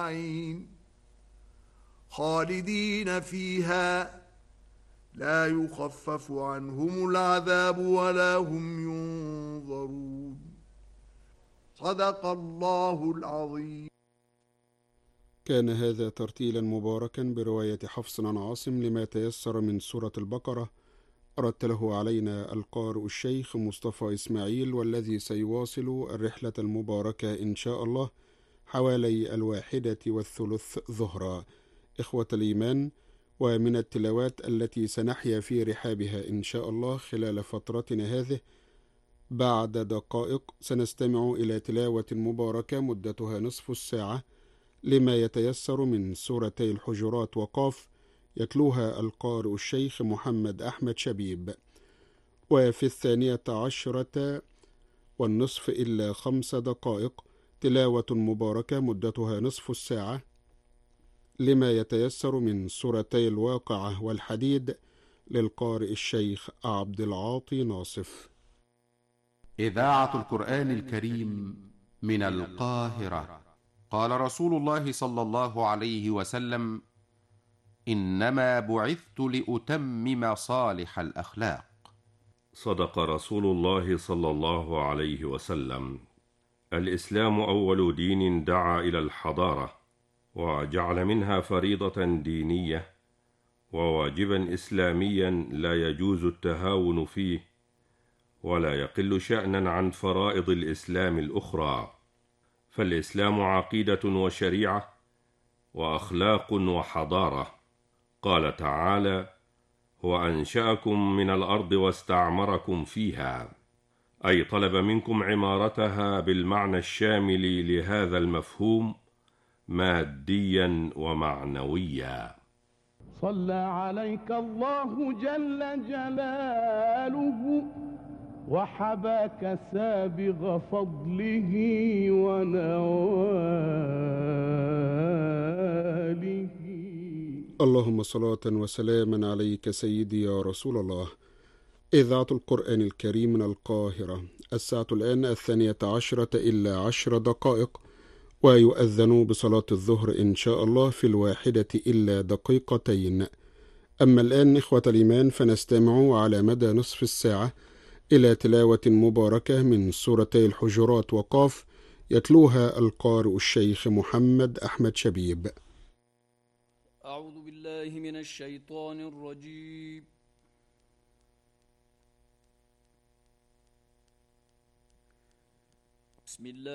خالدين فيها لا يخفف عنهم العذاب ولا هم ينظرون. صدق الله العظيم. كان هذا ترتيلا مباركا برواية حفص عن عاصم لما تيسر من سورة البقرة، رتله علينا القارئ الشيخ مصطفى إسماعيل، والذي سيواصل الرحلة المباركة إن شاء الله حوالي 1:30 ظهرا. إخوة الإيمان، ومن التلاوات التي سنحيا في رحابها إن شاء الله خلال فترتنا هذه، بعد دقائق سنستمع إلى تلاوة مباركة مدتها نصف الساعة لما يتيسر من سورتي الحجرات وقاف، يتلوها القارئ الشيخ محمد أحمد شبيب. وفي 12:05 إلا 5 دقائق تلاوة مباركة مدتها نصف الساعة لما يتيسر من سورتي الواقعة والحديد للقارئ الشيخ عبد العاطي ناصف. إذاعة القرآن الكريم من القاهرة. قال رسول الله صلى الله عليه وسلم: إنما بعثت لأتمم صالح الأخلاق. صدق رسول الله صلى الله عليه وسلم. الإسلام أول دين دعا إلى الحضارة، وجعل منها فريضة دينية وواجبا إسلاميا لا يجوز التهاون فيه، ولا يقل شأنا عن فرائض الإسلام الأخرى. فالإسلام عقيدة وشريعة وأخلاق وحضارة. قال تعالى: وأنشأكم من الأرض واستعمركم فيها، أي طلب منكم عمارتها بالمعنى الشامل لهذا المفهوم ماديا ومعنويا. صلى عليك الله جل جلاله وحباك سابغ فضله ونواله. اللهم صلاة وسلاما عليك سيدي يا رسول الله. إذاعة القرآن الكريم من القاهرة. الساعة الآن 12 إلا 10 دقائق، ويؤذن بصلاة الظهر إن شاء الله في 1 إلا دقيقتين. أما الآن إخوة الإيمان فنستمع على مدى نصف الساعة إلى تلاوة مباركة من سورتي الحجرات وقاف، يتلوها القارئ الشيخ محمد أحمد شبيب. أعوذ بالله من الشيطان الرجيم. بسم الله